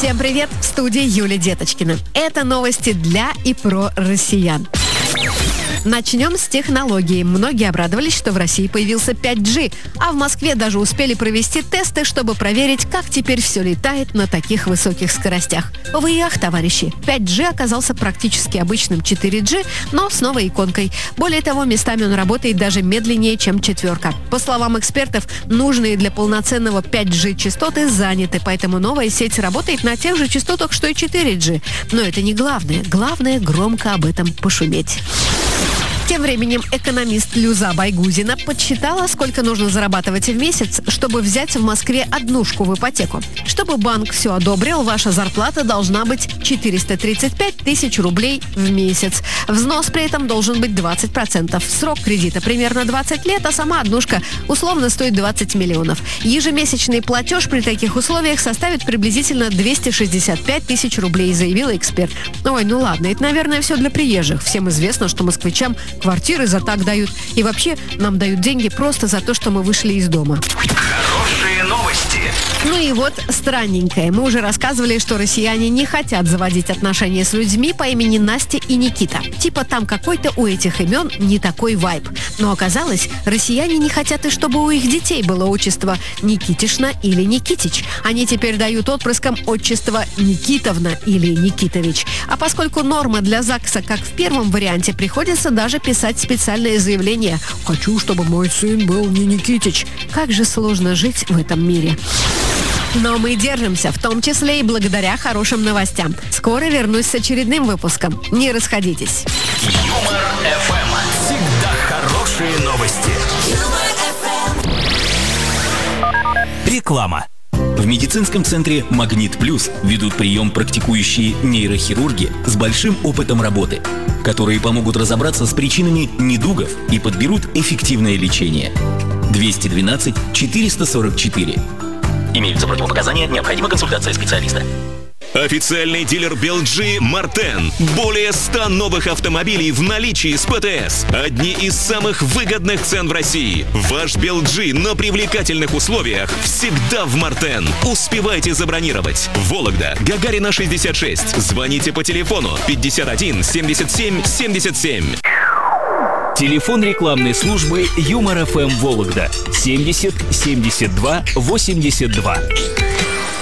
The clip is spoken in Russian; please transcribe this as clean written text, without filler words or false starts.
Всем привет! В студии Юлия Деточкина. Это новости для и про россиян. Начнем с технологий. Многие обрадовались, что в России появился 5G, а в Москве даже успели провести тесты, чтобы проверить, как теперь все летает на таких высоких скоростях. Увы и ах, товарищи, 5G оказался практически обычным 4G, но с новой иконкой. Более того, местами он работает даже медленнее, чем 4. По словам экспертов, нужные для полноценного 5G частоты заняты, поэтому новая сеть работает на тех же частотах, что и 4G. Но это не главное. Главное громко об этом пошуметь. Тем временем экономист Люза Байгузина подсчитала, сколько нужно зарабатывать в месяц, чтобы взять в Москве однушку в ипотеку. Чтобы банк все одобрил, ваша зарплата должна быть 435 тысяч рублей в месяц. Взнос при этом должен быть 20%. Срок кредита примерно 20 лет, а сама однушка условно стоит 20 миллионов. Ежемесячный платеж при таких условиях составит приблизительно 265 тысяч рублей, заявила эксперт. Ой, ну ладно, это, наверное, все для приезжих. Всем известно, что москвичам квартиры за так дают. И вообще нам дают деньги просто за то, что мы вышли из дома. Хорошие новости. Ну и вот странненькое. Мы уже рассказывали, что россияне не хотят заводить отношения с людьми по имени Настя и Никита. Типа там какой-то у этих имен не такой вайб. Но оказалось, россияне не хотят и чтобы у их детей было отчество Никитишна или Никитич. Они теперь дают отпрыскам отчество Никитовна или Никитович. А поскольку норма для ЗАГСа, как в первом варианте, приходится даже писать специальное заявление «Хочу, чтобы мой сын был не Никитич». Как же сложно жить в этом мире. Но мы держимся, в том числе и благодаря хорошим новостям. Скоро вернусь с очередным выпуском. Не расходитесь. Юмор ФМ. Всегда хорошие новости. Реклама. В медицинском центре «Магнит Плюс» ведут прием практикующие нейрохирурги с большим опытом работы, которые помогут разобраться с причинами недугов и подберут эффективное лечение. 212 444. Имеются противопоказания, необходима консультация специалиста. Официальный дилер BLG Мартен. Более 100 новых автомобилей в наличии с ПТС. Одни из самых выгодных цен в России. Ваш BLG на привлекательных условиях всегда в Мартен. Успевайте забронировать. Вологда, Гагарина 66. Звоните по телефону 51 77 77. Телефон рекламной службы Юмор ФМ Вологда 70 72 82.